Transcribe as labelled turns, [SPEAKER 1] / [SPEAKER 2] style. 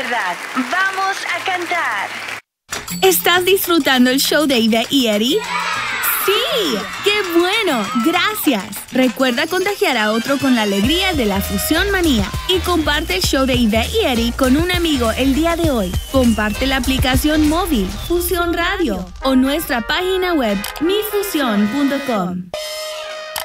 [SPEAKER 1] verdad. Vamos a cantar.
[SPEAKER 2] ¿Estás disfrutando el show de Ivette y Eddie? ¡Sí! ¡Qué bueno! ¡Gracias! Recuerda contagiar a otro con la alegría de la Fusión Manía y comparte el show de Ivette y Eddie con un amigo el día de hoy. Comparte la aplicación móvil Fusión Radio o nuestra página web mifusión.com.